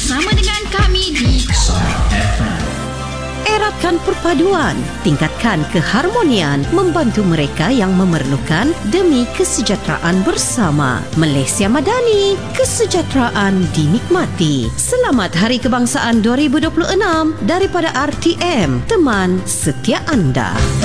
bersama dengan kami di Eratkan perpaduan, tingkatkan keharmonian, membantu mereka yang memerlukan demi kesejahteraan bersama. Malaysia Madani, kesejahteraan dinikmati. Selamat Hari Kebangsaan 2026 daripada RTM, teman setia anda.